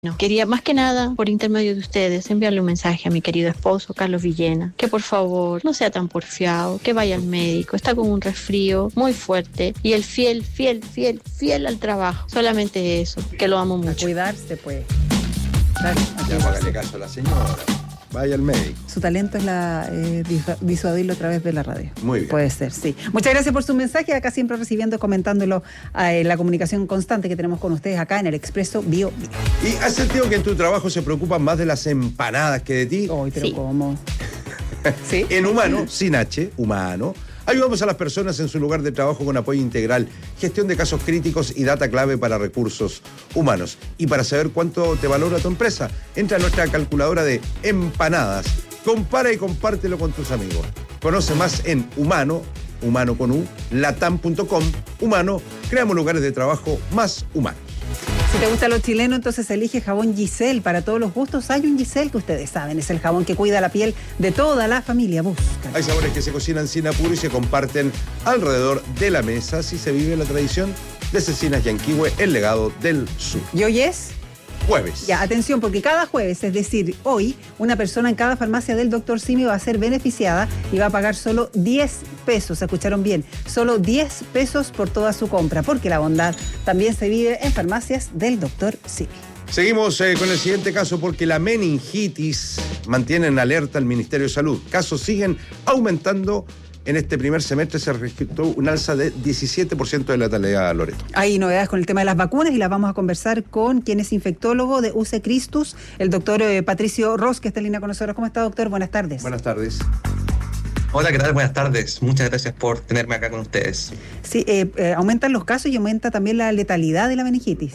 No, quería más que nada, por intermedio de ustedes, enviarle un mensaje a mi querido esposo, Carlos Villena, que por favor no sea tan porfiado, que vaya al médico, está con un resfrío muy fuerte y el fiel al trabajo. Solamente eso, que lo amo mucho. A cuidarse, pues. Ya, hágale caso a la señora. Vaya al médico. Su talento es disuadirlo a través de la radio. Muy bien. Puede ser, sí. Muchas gracias por su mensaje. Acá siempre recibiendo, comentándolo la comunicación constante que tenemos con ustedes acá en el Expreso Bio. ¿Y has sentido que en tu trabajo se preocupan más de las empanadas que de ti? Ay, pero Sí. ¿cómo? ¿Sí? En Humano, sin H, Humano, ayudamos a las personas en su lugar de trabajo con apoyo integral, gestión de casos críticos y data clave para recursos humanos. Y para saber cuánto te valora tu empresa, entra a nuestra calculadora de empanadas. Compara y compártelo con tus amigos. Conoce más en Humano con U, latam.com. Humano, creamos lugares de trabajo más humanos. Si te gusta lo chileno, entonces elige jabón Giselle. Para todos los gustos hay un Giselle que ustedes saben. Es el jabón que cuida la piel de toda la familia. Busca. Hay sabores que se cocinan sin apuro y se comparten alrededor de la mesa si se vive la tradición de Cecinas Yanquihue, el legado del sur. ¿Y hoy es? Jueves. Ya, atención, porque cada jueves, es decir, hoy, una persona en cada farmacia del Dr. Simi va a ser beneficiada y va a pagar solo 10 pesos, ¿escucharon bien? Solo 10 pesos por toda su compra, porque la bondad también se vive en farmacias del Dr. Simi. Seguimos con el siguiente caso porque la meningitis mantiene en alerta al Ministerio de Salud. Casos siguen aumentando. En este primer semestre se registró un alza de 17% de la letalidad, Loreto. Hay novedades con el tema de las vacunas y las vamos a conversar con quien es infectólogo de UC Christus, el doctor Patricio Ros, que está en línea con nosotros. ¿Cómo está, doctor? Buenas tardes. Buenas tardes. Hola, ¿qué tal? Buenas tardes. Muchas gracias por tenerme acá con ustedes. Sí, aumentan los casos y aumenta también la letalidad de la meningitis.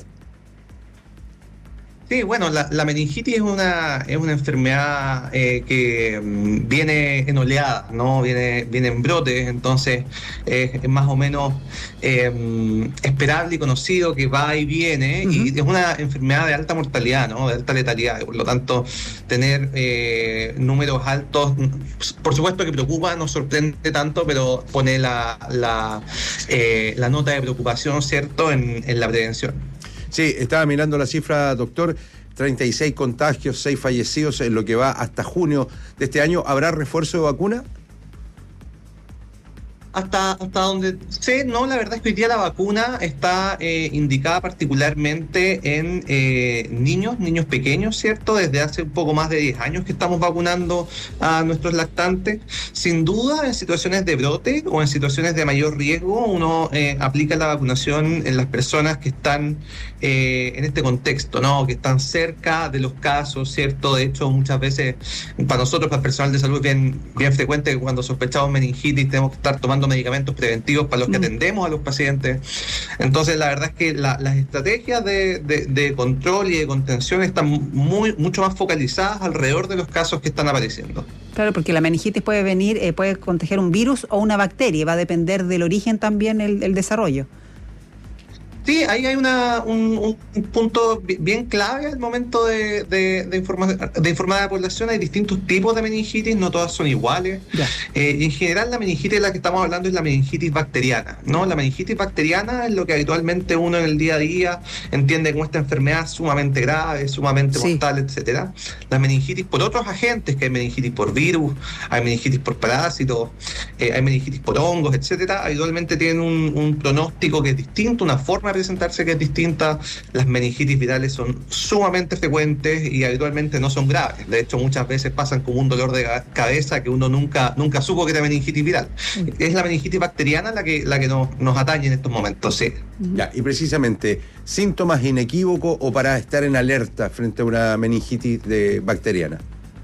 Sí, bueno, la meningitis es una enfermedad que viene en oleadas, ¿no? Viene en brotes, entonces es más o menos esperable y conocido que va y viene, y es una enfermedad de alta mortalidad, ¿no? De alta letalidad, por lo tanto, tener números altos, por supuesto que preocupa, nos sorprende tanto, pero pone la nota de preocupación, ¿cierto?, en la prevención. Sí, estaba mirando la cifra, doctor. 36 contagios, 6 fallecidos en lo que va hasta junio de este año. ¿Habrá refuerzo de vacuna? Hasta donde sé, no, la verdad es que hoy día la vacuna está indicada particularmente en niños pequeños, ¿cierto? Desde hace un poco más de 10 años que estamos vacunando a nuestros lactantes. Sin duda, en situaciones de brote o en situaciones de mayor riesgo, uno aplica la vacunación en las personas que están en este contexto, ¿no? Que están cerca de los casos, ¿cierto? De hecho, muchas veces, para nosotros, para el personal de salud, es bien frecuente que cuando sospechamos meningitis tenemos que estar tomando medicamentos preventivos para los que atendemos a los pacientes. Entonces, la verdad es que las estrategias de control y de contención están mucho más focalizadas alrededor de los casos que están apareciendo. Claro, porque la meningitis puede venir, puede contagiar un virus o una bacteria, va a depender del origen también el desarrollo. Sí, ahí hay un punto bien clave al momento de informar a la población. Hay distintos tipos de meningitis, no todas son iguales. En general, la meningitis de la que estamos hablando es la meningitis bacteriana, ¿no? La meningitis bacteriana es lo que habitualmente uno en el día a día entiende como esta enfermedad sumamente grave, sumamente mortal, etcétera. La meningitis por otros agentes, que hay meningitis por virus, hay meningitis por parásitos, hay meningitis por hongos, etcétera, habitualmente tienen un pronóstico que es distinto, una forma de presentarse que es distinta. Las meningitis virales son sumamente frecuentes y habitualmente no son graves. De hecho, muchas veces pasan como un dolor de cabeza que uno nunca supo que era meningitis viral. Es la meningitis bacteriana la que nos atañe en estos momentos, sí. Ya, y precisamente, ¿síntomas inequívocos o para estar en alerta frente a una meningitis bacteriana?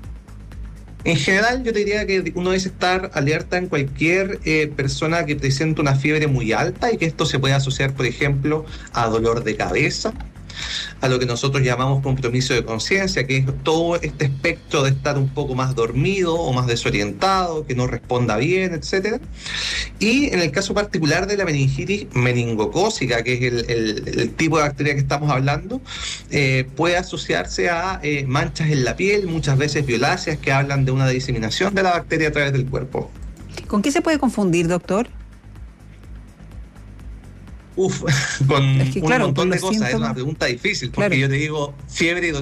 En general, yo te diría que uno debe estar alerta en cualquier persona que presente una fiebre muy alta y que esto se puede asociar, por ejemplo, a dolor de cabeza, a lo que nosotros llamamos compromiso de conciencia, que es todo este espectro de estar un poco más dormido o más desorientado, que no responda bien, etcétera. Y en el caso particular de la meningitis meningocócica, que es el tipo de bacteria que estamos hablando, puede asociarse a manchas en la piel, muchas veces violáceas, que hablan de una diseminación de la bacteria a través del cuerpo. ¿Con qué se puede confundir, doctor? con Es que, un claro, montón con de los cosas. Es síntomas. una pregunta difícil, porque Claro. yo te digo fiebre y